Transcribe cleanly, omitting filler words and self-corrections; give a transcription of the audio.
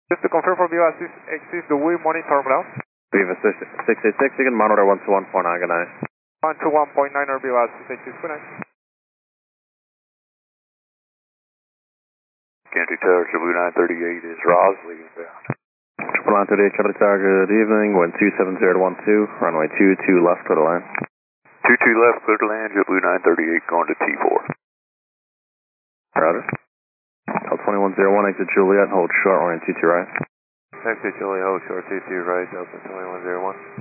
Just to confirm for Viva Exist, do we monitor ground? Viva 686, you can monitor 121.9, good night. 121.9 or Viva Exist, good night. Kennedy Tower, Blue 938 is Roz, leaving bound. 938, Kennedy Tower, good evening, wind 270 to 12, runway 22 left, clear to land. 22 left, clear to land, JetBlue 938 going to T4. Roger. Delta 2101, exit Juliet, hold short, orient 22 right. Exit Juliet, hold short, 22 right, Delta 2101.